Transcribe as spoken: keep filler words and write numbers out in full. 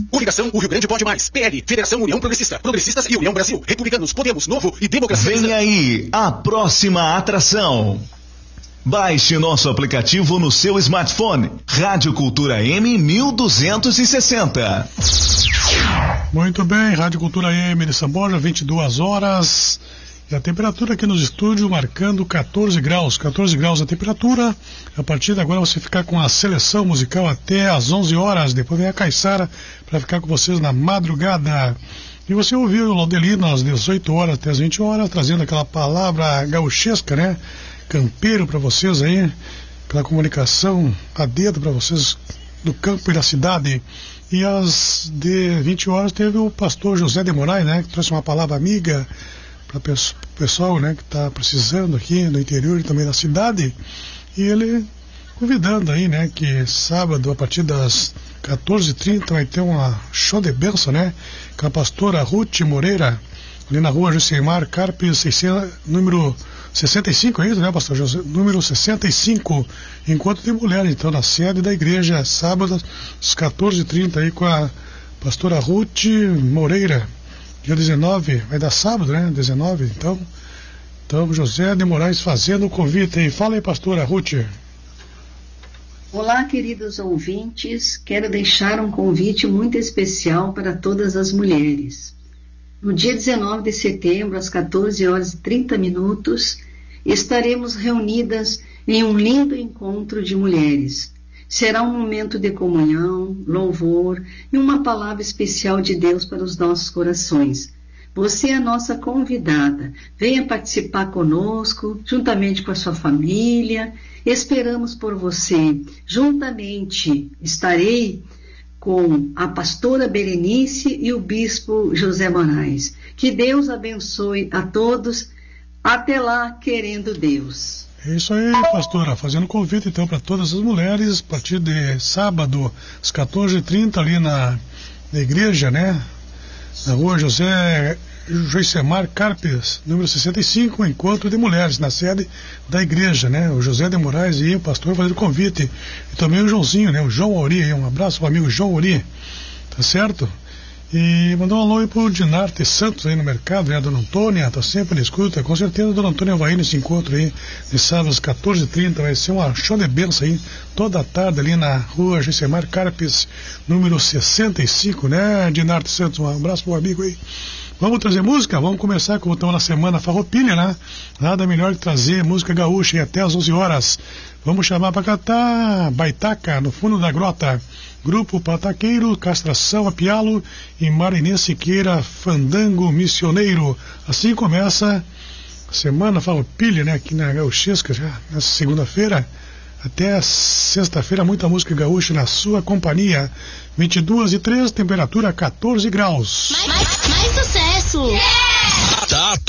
Coligação O Rio Grande Pode Mais. P L, Federação União Progressista. Progressistas e União Brasil. Republicanos, Podemos, Novo e Democracia. Vem aí a próxima atração. Baixe nosso aplicativo no seu smartphone. Rádio Cultura M mil duzentos e sessenta. Muito bem, Rádio Cultura M de São Borja, vinte e duas horas. E a temperatura aqui nos estúdios marcando catorze graus. catorze graus a temperatura. A partir de agora você ficar com a seleção musical até às onze horas. Depois vem a Caissara para ficar com vocês na madrugada. E você ouviu o Laudelino às dezoito horas até às vinte horas, trazendo aquela palavra gauchesca, né? Campeiro para vocês aí. Aquela comunicação a dedo para vocês do campo e da cidade. E às de vinte horas teve o pastor José de Moraes, né? Que trouxe uma palavra amiga para o pessoal, né, que está precisando aqui no interior e também da cidade, e ele convidando aí, né, que sábado a partir das quatorze e trinta vai ter uma show de bênção, né, com a pastora Ruth Moreira, ali na rua Josemar Carpes, seiscentos, número sessenta e cinco, é isso, né, pastor José? Número sessenta e cinco, encontro de mulheres, então, na sede da igreja, sábado às quatorze e trinta aí com a pastora Ruth Moreira. Dia dezenove, vai dar sábado, né? dezenove, então. Então, José de Moraes fazendo o convite aí. Fala aí, pastora Ruth. Olá, queridos ouvintes. Quero deixar um convite muito especial para todas as mulheres. No dia dezenove de setembro, às quatorze horas e trinta minutos, estaremos reunidas em um lindo encontro de mulheres. Será um momento de comunhão, louvor e uma palavra especial de Deus para os nossos corações. Você é a nossa convidada. Venha participar conosco, juntamente com a sua família. Esperamos por você. Juntamente estarei com a pastora Berenice e o bispo José Moraes. Que Deus abençoe a todos. Até lá, querendo Deus. É isso aí, pastora, fazendo convite então para todas as mulheres, a partir de sábado, às quatorze e trinta ali na, na igreja, né? Na rua José Josemar Carpes, número sessenta e cinco, encontro de mulheres, na sede da igreja, né? O José de Moraes e o pastor fazendo convite. E também o Joãozinho, né? O João Ori, um abraço para o amigo João Ori, tá certo? E mandou um alô aí pro Dinarte Santos aí no mercado, né? A dona Antônia tá sempre na escuta. Com certeza a dona Antônia vai ir nesse encontro aí, de sábado às quatorze e trinta. Vai ser uma show de benção aí, toda a tarde ali na rua Josemar Carpes, número sessenta e cinco, né? Dinarte Santos, um abraço pro amigo aí. Vamos trazer música? Vamos começar, como estamos na semana Farroupilha, né? Nada melhor que trazer música gaúcha aí até às onze horas. Vamos chamar para cantar Baitaca, no fundo da grota. Grupo Pataqueiro, Castração, Apialo e Marinê Siqueira, Fandango Missioneiro. Assim começa a semana Farroupilha, né? Aqui na Gauchesca, já nessa segunda-feira. Até sexta-feira, muita música gaúcha na sua companhia. vinte e duas e três, temperatura quatorze graus. Mais, mais, mais sucesso! Yeah! Tá